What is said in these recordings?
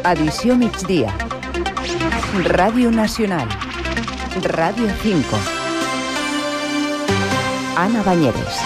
Edició migdia. Ràdio Nacional. Ràdio 5. Anna Banyeres.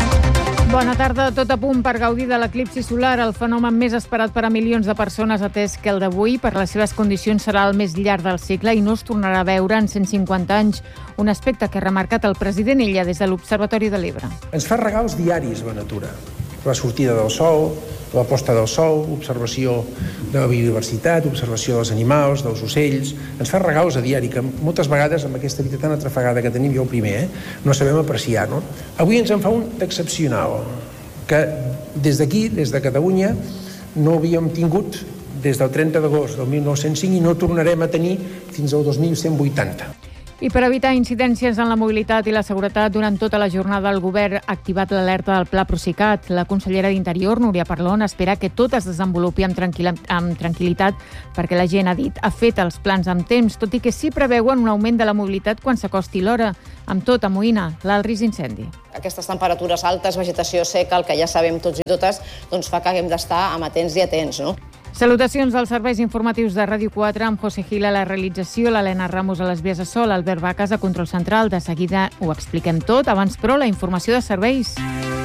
Bona tarda. Tot a punt per gaudir de l'eclipsi solar, el fenomen més esperat per a milions de persones, atès que el d'avui, per les seves condicions, serà el més llarg del cicle i no es tornarà a veure en 150 anys, un aspecte que ha remarcat el president Illa des de l'Observatori de l'Ebre. Ens fa regals diaris la natura. La sortida del sol, la posta del sol, observació de la biodiversitat, observació dels animals, dels ocells. Ens fa regals a diari que moltes vegades amb aquesta vida tan atrafegada que tenim, jo el primer, no sabem apreciar, no? Avui ens en fa un d'excepcional, que des d'aquí, des de Catalunya, no havíem tingut des del 30 d'agost del 1905 i no tornarem a tenir fins al 2180. I per evitar incidències en la mobilitat i la seguretat, durant tota la jornada el govern ha activat l'alerta del Pla Procicat. La consellera d'Interior, Núria Parlon, espera que tot es desenvolupi amb tranquil·litat perquè la gent, ha dit, ha fet els plans amb temps, tot i que sí preveuen un augment de la mobilitat quan s'acosti l'hora. Amb tot, amoïna l'alt risc d'incendi. Aquestes temperatures altes, vegetació seca, el que ja sabem tots i totes, doncs fa que haguem d'estar amatents i atents, no? Salutacions dels serveis informatius de Ràdio 4 amb José Gil a la realització, l'Helena Ramos a les vies de sol, Albert Vacas a control central. De seguida ho expliquem tot. Abans, però, la informació de serveis.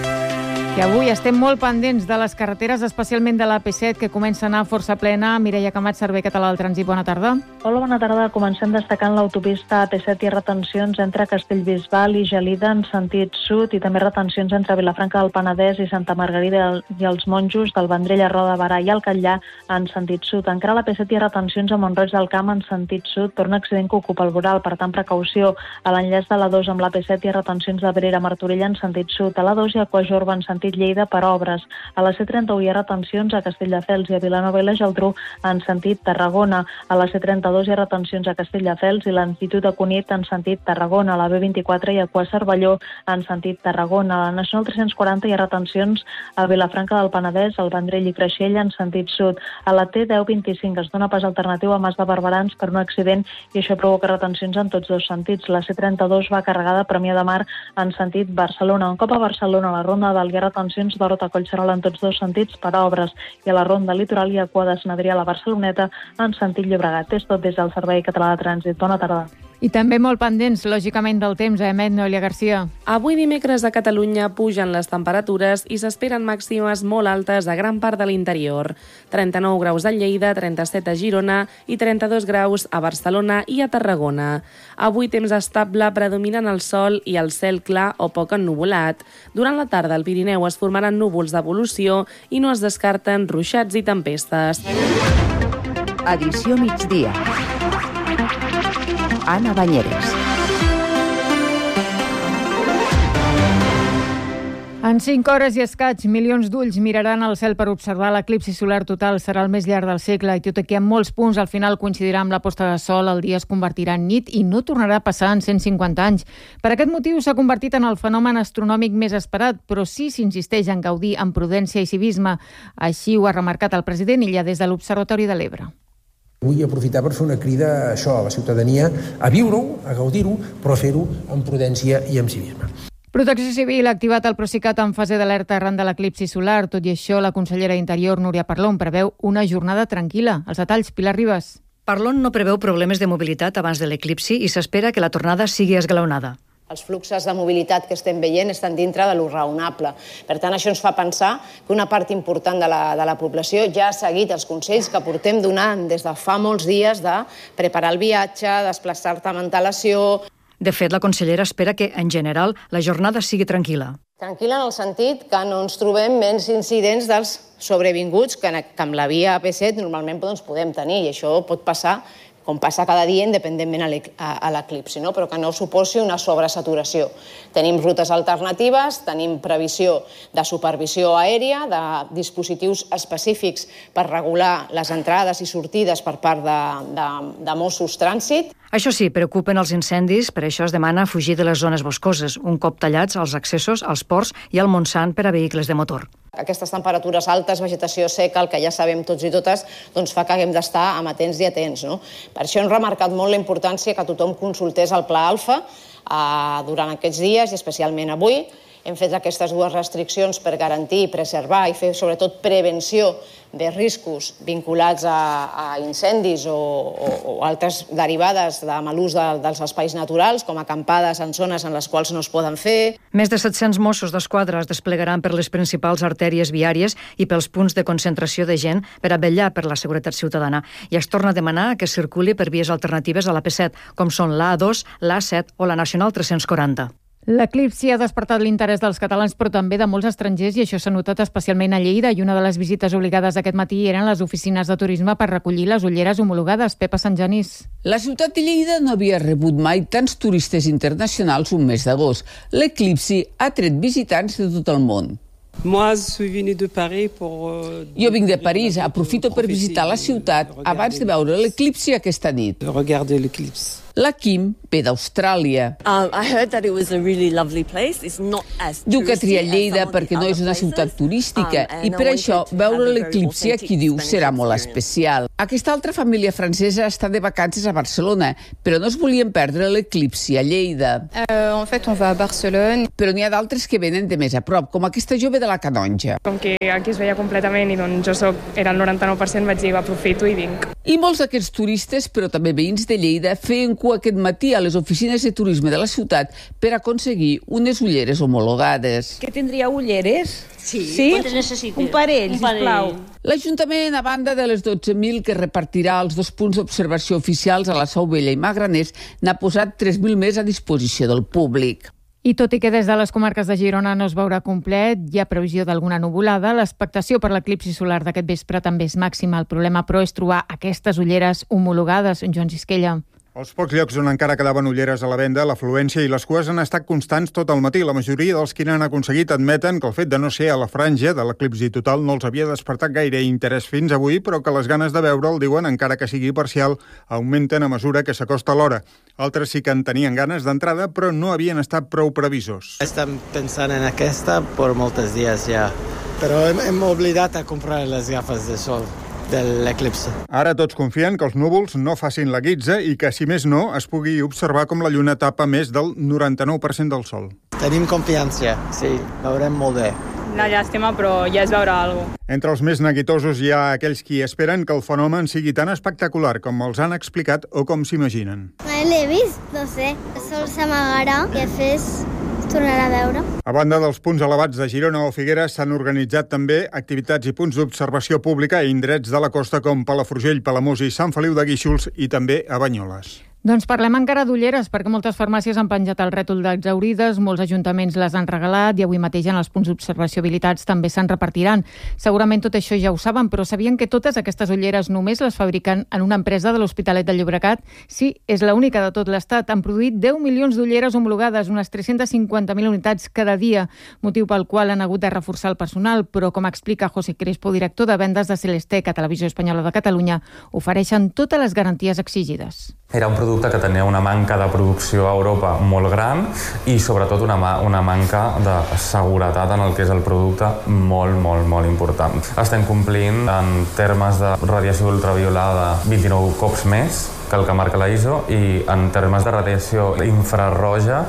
Que avui estem molt pendents de les carreteres, especialment de la P7, que comença a anar força plena. Mireia Camat, Servei Català del Trànsit, bona tarda. Hola, bona tarda. Comencem destacant l'autopista P7 i retencions entre Castellbisbal i Gelida en sentit sud i també retencions entre Vilafranca del Penedès i Santa Margarida i els Monjos, del Vendrell a Roda de Barà i el Catllà en sentit sud. Encara a la P7 hi ha retencions a Mont-roig del Camp en sentit sud per un accident que ocupa el voral, per tant precaució. A l'enllaç de la 2 amb la P7 hi ha retencions de Brera a Martorell en sentit sud. A la 2 hi ha Coajorba en sentit Lleida per obres. A la C31 hi ha retencions a Castelldefels i a Vilanova i la Geltrú en sentit Tarragona. A la C32 hi ha retencions a Castelldefels i l'Institut de Cunit en sentit Tarragona. A la B24 hi ha Cua Cervelló en sentit Tarragona. A la Nacional 340 hi ha retencions a Vilafranca del Penedès, al Vendrell i Creixell en sentit sud. A la T1025 es dona pas alternatiu a Mas de Barberans per un accident i això provoca retencions en tots dos sentits. La C32 va carregada a Premià de Mar en sentit Barcelona. Un cop a Barcelona, a la Ronda del hi ha retencions de Rota Collserola en tots dos sentits per obres i a la Ronda Litoral hi ha Cua de Sant Adrià a la Barceloneta en sentit Llobregat. És tot des del Servei Català de Trànsit. Bona tarda. I també molt pendents, lògicament, del temps, Noelia Garcia. Avui dimecres a Catalunya pugen les temperatures i s'esperen màximes molt altes a gran part de l'interior. 39 graus a Lleida, 37 a Girona i 32 graus a Barcelona i a Tarragona. Avui temps estable, predominant el sol i el cel clar o poc ennuvolat. Durant la tarda al Pirineu es formaran núvols d'evolució i no es descarten ruixats i tempestes. Edició migdia. Anna Banyeres. En 5 hores i escaig, milions d'ulls miraran al cel per observar l'eclipsi solar total. Serà el més llarg del segle i tot i que en molts punts al final coincidirà amb la posta de sol, el dia es convertirà en nit i no tornarà a passar en 150 anys. Per aquest motiu s'ha convertit en el fenomen astronòmic més esperat, però sí s'insisteix en gaudir amb prudència i civisme. Així ho ha remarcat el president Illa des de l'Observatori de l'Ebre. Vull aprofitar per fer una crida a això, a la ciutadania, a viure-ho, a gaudir-ho, però a fer-ho amb prudència i amb civisme. Protecció Civil ha activat el Procicat en fase d'alerta arran de l'eclipsi solar. Tot i això, la consellera d'Interior, Núria Parlon, preveu una jornada tranquil·la. Els detalls, Pilar Ribas. Parlon no preveu problemes de mobilitat abans de l'eclipsi i s'espera que la tornada sigui esglaonada. Els fluxos de mobilitat que estem veient estan dintre de lo raonable. Per tant, això ens fa pensar que una part important de la població ja ha seguit els consells que portem donant des de fa molts dies de preparar el viatge, desplaçar-te amb antelació. De fet, la consellera espera que, en general, la jornada sigui tranquil·la. Tranquil·la en el sentit que no ens trobem menys incidents dels sobrevinguts que amb la via AP7 normalment podem tenir, i això pot passar com passa cada dia, independentment a l'eclipsi, no? Però que no suposi una sobresaturació. Tenim rutes alternatives, tenim previsió de supervisió aèria, de dispositius específics per regular les entrades i sortides per part de Mossos Trànsit. Això sí, preocupen els incendis, per això es demana fugir de les zones boscoses, un cop tallats els accessos als ports i al Montsant per a vehicles de motor. Aquestes temperatures altes, vegetació seca, el que ja sabem tots i totes, doncs fa que haguem d'estar amatents i atents, no? Per això hem remarcat molt la importància que tothom consultés el Pla Alfa durant aquests dies i especialment avui, hem fet aquestes dues restriccions per garantir, preservar i fer sobretot prevenció de riscos vinculats a incendis o altres derivades de mal ús dels espais naturals, com acampades en zones en les quals no es poden fer. Més de 700 Mossos d'Esquadra es desplegaran per les principals artèries viàries i pels punts de concentració de gent per a vetllar per la seguretat ciutadana. I es torna a demanar que circuli per vies alternatives a l'AP7, com són l'A2, l'A7 o la Nacional 340. L'eclipsi ha despertat l'interès dels catalans, però també de molts estrangers, i això s'ha notat especialment a Lleida, i una de les visites obligades aquest matí eren les oficines de turisme per recollir les ulleres homologades. Pepa Sant Genís. La ciutat de Lleida no havia rebut mai tants turistes internacionals un mes d'agost. L'eclipsi ha tret visitants de tot el món. Jo vinc de París, aprofito per visitar la ciutat abans de veure l'eclipsi aquesta nit. La Kim ve d'Austràlia. Diu que ha triat Lleida perquè no és una ciutat turística i per això veure l'eclipsi aquí diu serà molt especial. Aquesta altra família francesa està de vacances a Barcelona, però no es volien perdre l'eclipsi a Lleida. Però n'hi ha d'altres que venen de més a prop, com aquesta jove de la Canonja. Com que aquí es veia completament i doncs jo era el 99%, vaig dir aprofito i vinc. I molts d'aquests turistes, però també veïns de Lleida, feien cua aquest matí a les oficines de turisme de la ciutat per aconseguir unes ulleres homologades. Que tindria ulleres? Sí. Quantes necessito? Un parell, sisplau. L'Ajuntament, a banda de les 12.000 que repartirà als 2 punts d'observació oficials a la Seu Vella i Magraners, n'ha posat 3.000 més a disposició del públic. I tot i que des de les comarques de Girona no es veurà complet, hi ha previsió d'alguna nuvolada. L'expectació per l'eclipsi solar d'aquest vespre també és màxima. El problema, però, és trobar aquestes ulleres homologades. Joan Gisquella. Als pocs llocs on encara quedaven ulleres a la venda, l'afluència i les cues han estat constants tot el matí. La majoria dels que n'han aconseguit admeten que el fet de no ser a la franja de l'eclipsi total no els havia despertat gaire interès fins avui, però que les ganes de veure'l, diuen, encara que sigui parcial, augmenten a mesura que s'acosta l'hora. Altres sí que en tenien ganes d'entrada, però no havien estat prou previsors. Estem pensant en aquesta per molts dies ja, però hem oblidat a comprar les gafes de sol de l'eclipsi. Ara tots confien que els núvols no facin la guitza i que, si més no, es pugui observar com la lluna tapa més del 99% del sol. Tenim confiança, sí, veurem molt bé. Una llàstima, però ja es veurà alguna cosa. Entre els més neguitosos hi ha aquells qui esperen que el fenomen sigui tan espectacular com els han explicat o com s'imaginen. Mai l'he vist, no sé. El sol s'amagarà i després tornarà a veure. A banda dels punts elevats de Girona o Figueres, s'han organitzat també activitats i punts d'observació pública a indrets de la costa com Palafrugell, Palamós i Sant Feliu de Guíxols i també a Banyoles. Doncs parlem encara d'ulleres, perquè moltes farmàcies han penjat el rètol d'exhaurides, molts ajuntaments les han regalat i avui mateix en els punts d'observació habilitats també se'n repartiran. Segurament tot això ja ho saben, però sabien que totes aquestes ulleres només les fabriquen en una empresa de l'Hospitalet de Llobregat? Sí, és l'única de tot l'Estat. Han produït 10 milions d'ulleres homologades, unes 350.000 unitats cada dia, motiu pel qual han hagut de reforçar el personal, però com explica José Crespo, director de vendes de Celestec a Televisió Espanyola de Catalunya, ofereixen totes les garanties exigides. Era un producte que tenia una manca de producció a Europa molt gran i sobretot una manca de seguretat en el que és el producte molt important. Estem complint en termes de radiació ultraviolada 29 cops més que el que marca la ISO i en termes de radiació infrarroja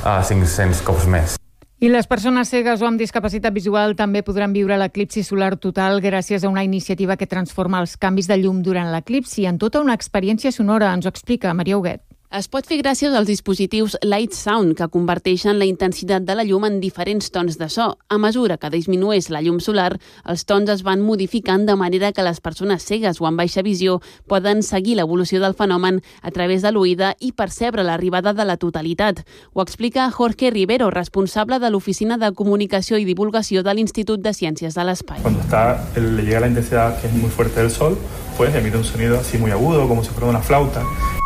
500 cops més. I les persones cegues o amb discapacitat visual també podran viure l'eclipsi solar total gràcies a una iniciativa que transforma els canvis de llum durant l'eclipsi en tota una experiència sonora. Ens ho explica Maria Huguet. Es pot fer gràcies als dispositius Light Sound, que converteixen la intensitat de la llum en diferents tons de so. A mesura que disminueix la llum solar, els tons es van modificant de manera que les persones cegues o amb baixa visió poden seguir l'evolució del fenomen a través de l'oïda i percebre l'arribada de la totalitat. Ho explica Jorge Rivero, responsable de l'Oficina de Comunicació i Divulgació de l'Institut de Ciències de l'Espai. Cuando le llega la intensidad que es muy fuerte del sol, pues emite un sonido así muy agudo, como si fuera una flauta.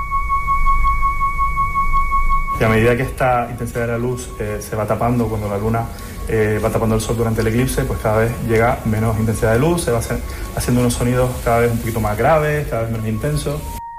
Y a medida que esta intensidad de la luz se va tapando, cuando la luna va tapando el sol durante el eclipse, pues cada vez llega menos intensidad de luz, se va haciendo unos sonidos cada vez un poquito más graves, cada vez menos intensos.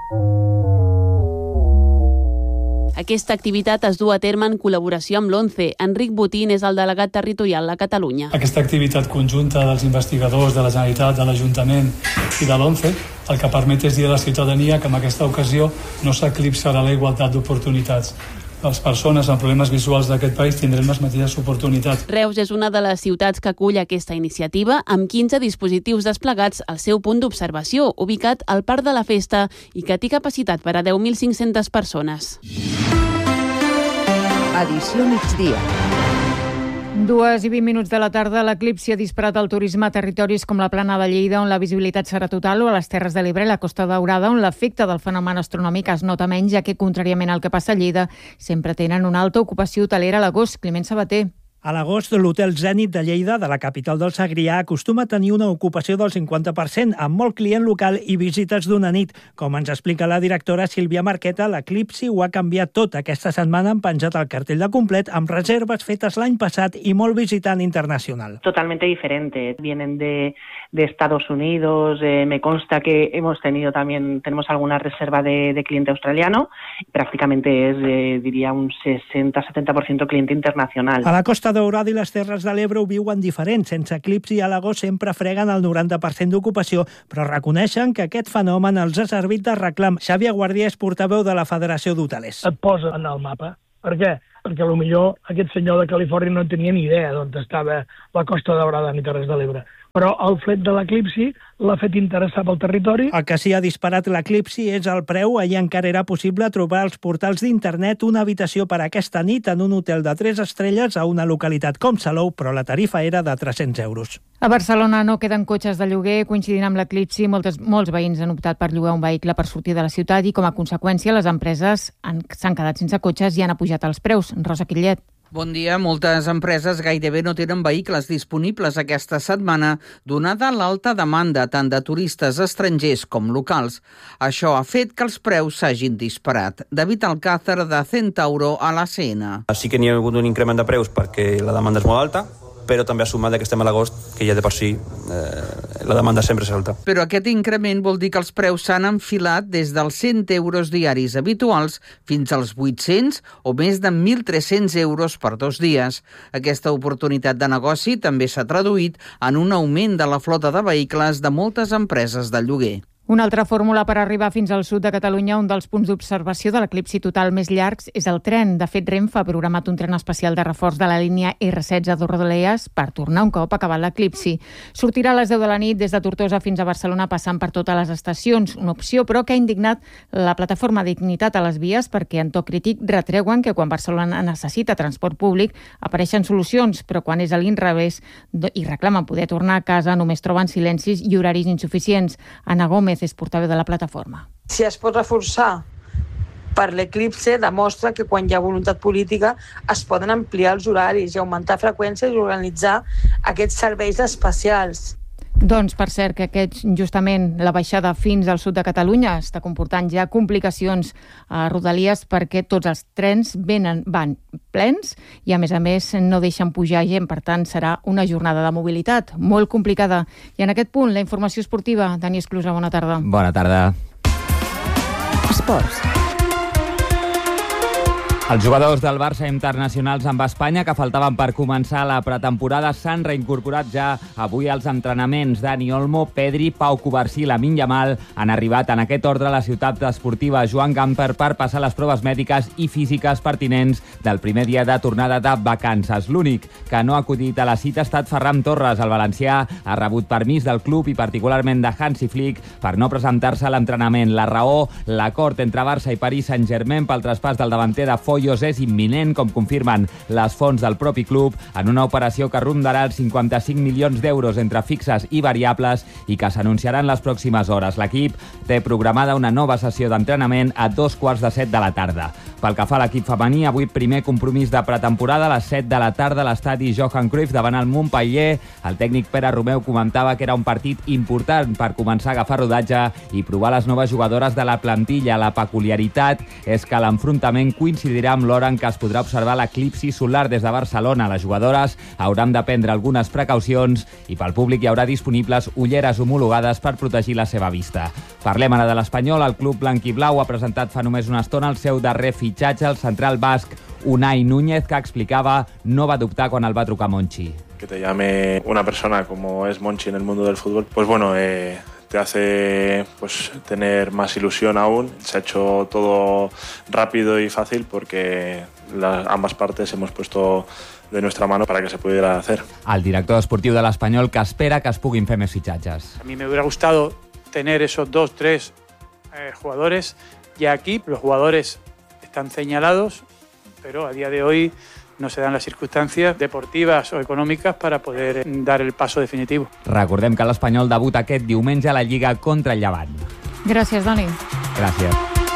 Aquesta activitat es du a terme en col·laboració amb l'ONCE. Enric Botín és el delegat territorial a Catalunya. Aquesta activitat conjunta dels investigadors de la Generalitat, de l'Ajuntament i de l'ONCE, el que permet és dir a la ciutadania que en aquesta ocasió no s'eclipsarà la igualtat d'oportunitats. les persones amb problemes visuals d'aquest país tindrem les mateixes oportunitats. Reus és una de les ciutats que acull aquesta iniciativa amb 15 dispositius desplegats al seu punt d'observació, ubicat al Parc de la Festa i que té capacitat per a 10.500 persones. Edició migdia. 2:20 de la tarda, l'eclipsi ha disparat el turisme a territoris com la Plana de Lleida, on la visibilitat serà total, o a les Terres de l'Ebre i la Costa Daurada, on l'efecte del fenomen astronòmic es nota menys, ja que, contràriament al que passa a Lleida, sempre tenen una alta ocupació hotelera a l'agost. Climent Sabater. A l'agost, l'Hotel Zenit de Lleida, de la capital del Segrià, acostuma a tenir una ocupació del 50%, amb molt client local i visites d'una nit. Com ens explica la directora Sílvia Marqueta, l'eclipsi ho ha canviat tot. Aquesta setmana han penjat el cartell de complet amb reserves fetes l'any passat i molt visitant internacional. Totalmente diferente. Vienen de Estados Unidos, me consta que tenemos alguna reserva de cliente australiano. Prácticamente es, diría, un 60-70% cliente internacional. A la Costa Daurada i les Terres de l'Ebre ho viuen diferent. Sense eclipsi a l'agost sempre freguen el 90% d'ocupació, però reconeixen que aquest fenomen els ha servit de reclam. Xavi Aguardia és portaveu de la Federació d'Hotelers. Et posa en el mapa. Per què? Perquè potser aquest senyor de Califòrnia no tenia ni idea d'on estava la Costa Daurada ni Terres de l'Ebre. Però el fet de l'eclipsi l'ha fet interessar pel territori. El que sí ha disparat l'eclipsi és el preu. Ahir encara era possible trobar als portals d'internet una habitació per aquesta nit en un hotel de 3 estrelles a una localitat com Salou, però la tarifa era de 300 euros. A Barcelona no queden cotxes de lloguer. Coincidint amb l'eclipsi, molts veïns han optat per llogar un vehicle per sortir de la ciutat i, com a conseqüència, les empreses s'han quedat sense cotxes i han apujat els preus. Rosa Quillet. Bon dia. Moltes empreses gairebé no tenen vehicles disponibles aquesta setmana, donada l'alta demanda tant de turistes estrangers com locals. Això ha fet que els preus s'hagin disparat. David Alcázar, de Centauro, a l'ACN. Sí que n'hi ha hagut un increment de preus perquè la demanda és molt alta, però també ha sumat que estem a l'agost, que ja de per si la demanda sempre és alta. Però aquest increment vol dir que els preus s'han enfilat des dels 100 euros diaris habituals fins als 800 o més de 1.300 euros per 2 dies. Aquesta oportunitat de negoci també s'ha traduït en un augment de la flota de vehicles de moltes empreses de lloguer. Una altra fórmula per arribar fins al sud de Catalunya, un dels punts d'observació de l'eclipsi total més llargs, és el tren. De fet, Renfe ha programat un tren especial de reforç de la línia R16 de Rodalies per tornar un cop acabat l'eclipsi. Sortirà a les 10 de la nit des de Tortosa fins a Barcelona, passant per totes les estacions. Una opció, però, que ha indignat la plataforma Dignitat a les vies, perquè en to crític retreuen que quan Barcelona necessita transport públic apareixen solucions, però quan és a l'inrevés i reclamen poder tornar a casa només troben silencis i horaris insuficients. Ana Gómez és portaveu de la plataforma. Si es pot reforçar per l'eclipse, demostra que quan hi ha voluntat política es poden ampliar els horaris i augmentar freqüències i organitzar aquests serveis especials. Doncs, per cert, que justament la baixada fins al sud de Catalunya està comportant ja complicacions a Rodalies perquè tots els trens van plens i, a més, no deixen pujar gent. Per tant, serà una jornada de mobilitat molt complicada. I en aquest punt, la informació esportiva. Dani Esclusa, bona tarda. Bona tarda. Esports. Els jugadors del Barça internacionals amb Espanya que faltaven per començar la pretemporada s'han reincorporat ja avui als entrenaments. Dani Olmo, Pedri, Pau Covarsí i Lamine Yamal han arribat en aquest ordre a la ciutat esportiva Joan Gamper per passar les proves mèdiques i físiques pertinents del primer dia de tornada de vacances. L'únic que no ha acudit a la cita ha estat Ferran Torres. El valencià ha rebut permís del club i particularment de Hansi Flick per no presentar-se a l'entrenament. La raó, l'acord entre Barça i Paris Saint-Germain pel traspàs del davanter de Foyos és imminent, com confirmen les fonts del propi club, en una operació que rondarà els 55 milions d'euros entre fixes i variables i que s'anunciarà en les pròximes hores. L'equip té programada una nova sessió d'entrenament a 6:45 de la tarda. Pel que fa a l'equip femení, avui primer compromís de pretemporada a les 7 de la tarda a l'estadi Johan Cruyff davant el Montpellier. El tècnic Pere Romeu comentava que era un partit important per començar a agafar rodatge i provar les noves jugadores de la plantilla. La peculiaritat és que l'enfrontament coincidirà amb l'hora en què es podrà observar l'eclipsi solar des de Barcelona. Les jugadores hauran de prendre algunes precaucions i pel públic hi haurà disponibles ulleres homologades per protegir la seva vista. Parlem ara de l'Espanyol. El club blanquiblau ha presentat fa només una estona el seu darrer fitxatge, el central basc Unai Núñez, que explicava no va dubtar quan el va trucar Monchi. Que te llame una persona como es Monchi en el mundo del fútbol, pues bueno, te hace pues tener más ilusión aún. Se ha hecho todo rápido y fácil porque ambas partes hemos puesto de nuestra mano para que se pudiera hacer. El director esportiu de l'Espanyol que espera que es puguin fer més fitxatges. A mí me hubiera gustado tener esos 2, 3 jugadores ya aquí. Los jugadores están señalados, pero a día de hoy no se dan las circunstancias deportivas o econòmiques para poder dar el paso definitivo. Recordem que l'Espanyol debuta aquest diumenge a la Lliga contra el Llevant. Gràcies, Dani. Gràcies.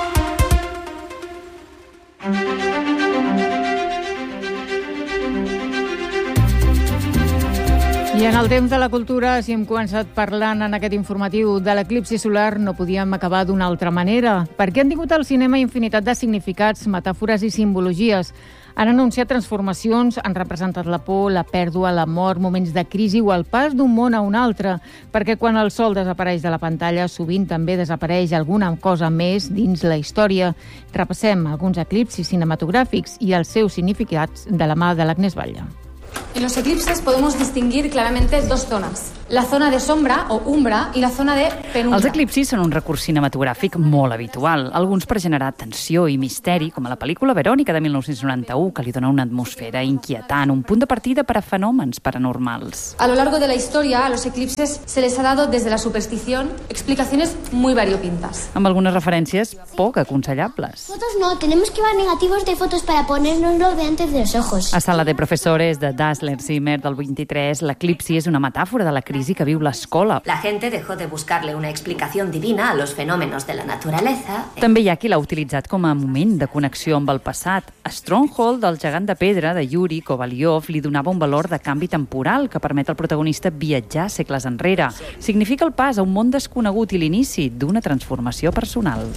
I en el temps de la cultura, si hem començat parlant en aquest informatiu de l'eclipsi solar, no podíem acabar d'una altra manera, perquè han tingut al cinema infinitat de significats, metàfores i simbologies. Han anunciat transformacions, han representat la por, la pèrdua, la mort, moments de crisi o el pas d'un món a un altre, perquè quan el sol desapareix de la pantalla, sovint també desapareix alguna cosa més dins la història. Repassem alguns eclipsis cinematogràfics i els seus significats de la mà de l'Agnès Batlle. En los eclipses podemos distinguir claramente 2 zonas. La zona de sombra o umbra i la zona de penumbra. Els eclipsis són un recurs cinematogràfic molt habitual, alguns per generar tensió i misteri, com a la pel·lícula Verònica de 1991, que li dona una atmosfera inquietant, un punt de partida per a fenòmens paranormals. A lo largo de la historia, a los eclipses se les ha dado desde la superstición explicaciones muy variopintas. Amb algunes referències poc aconsellables. Fotos no, tenemos que llevar negativos de fotos para ponérnoslo delante de los ojos. A Sala de Profesores de Dassler Zimmer del 23, l'eclipsi és una metàfora de la crisi que viu l'escola. La gente dejó de buscarle una explicación divina a los fenómenos de la naturaleza. També hi ha qui l'ha utilitzat com a moment de connexió amb el passat. A Stronghold, del gegant de pedra de Yuri Kovalyov, li donava un valor de canvi temporal que permet al protagonista viatjar segles enrere. Significa el pas a un món desconegut i l'inici d'una transformació personal.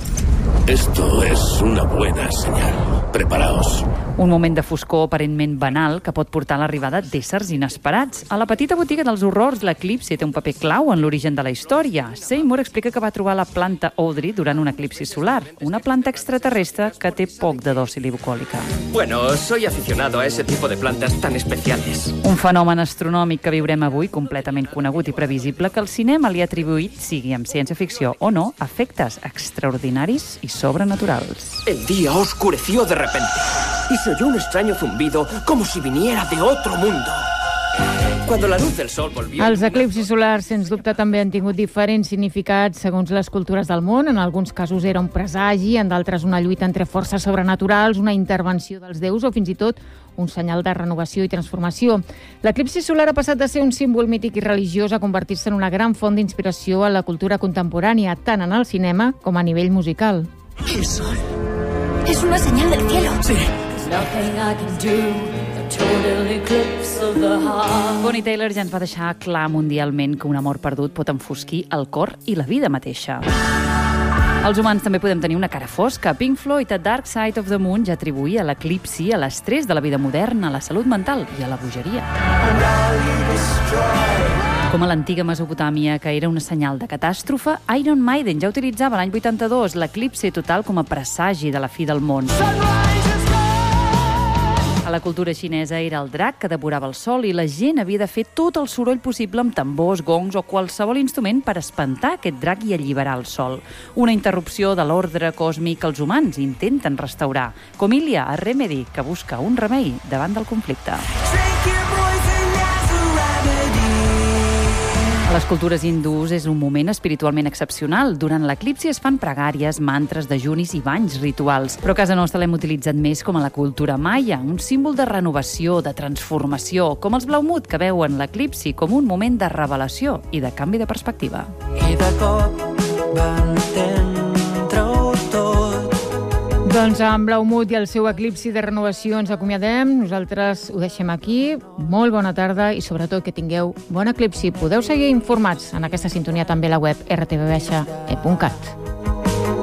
Esto es una buena señal. Preparaos. Un moment de foscor aparentment banal que pot portar a l'arribada d'éssers inesperats. A la petita botiga dels horrors, l'eclipsi té un paper clau en l'origen de la història. Seymour explica que va trobar la planta Audrey durant un eclipsi solar, una planta extraterrestre que té poc de dòcil i bucòlica. Bueno, soy aficionado a ese tipo de plantas tan especiales. Un fenomen astronòmic que viurem avui, completament conegut i previsible, que el cinema li ha atribuït, sigui amb ciència-ficció o no, efectes extraordinaris i sobrenaturals. El día oscureció de repente y se oyó un extraño zumbido como si viniera de otro mundo. Cuando la luz del sol volvió... Els eclipsis solars, sens dubte, també han tingut diferents significats segons les cultures del món. En alguns casos era un presagi, en d'altres una lluita entre forces sobrenaturals, una intervenció dels déus o fins i tot un senyal de renovació i transformació. L'eclipsi solar ha passat de ser un símbol mític i religiós a convertir-se en una gran font d'inspiració a la cultura contemporània, tant en el cinema com a nivell musical. Es una señal del cielo. Sí. Bonnie Tyler ja ens va deixar clar mundialment que un amor perdut pot enfosquir el cor i la vida mateixa. Els humans també podem tenir una cara fosca. Pink Floyd, A Dark Side of the Moon, ja atribuïa l'eclipsi a l'estrès de la vida moderna, a la salut mental i a la bogeria. Com a l'antiga Mesopotàmia, que era una senyal de catàstrofe, Iron Maiden ja utilitzava l'any 82 l'eclipsi total com a presagi de la fi del món. A la cultura xinesa era el drac que devorava el sol i la gent havia de fer tot el soroll possible amb tambors, gongs o qualsevol instrument per espantar aquest drac i alliberar el sol. Una interrupció de l'ordre còsmic que els humans intenten restaurar, com Ilya a Remedy, que busca un remei davant del conflicte. A les cultures hindús és un moment espiritualment excepcional. Durant l'eclipsi es fan pregàries, mantres, dejunis i banys rituals. Però a casa nostra l'hem utilitzat més com a la cultura maia, un símbol de renovació, de transformació, com els blaumut que veuen l'eclipsi com un moment de revelació i de canvi de perspectiva. I de cop van entendre-ho tot. Doncs amb Blaumut i el seu eclipsi de renovació ens acomiadem. Nosaltres ho deixem aquí. Molt bona tarda i sobretot que tingueu bon eclipsi. Podeu seguir informats en aquesta sintonia també a la web rtv.cat.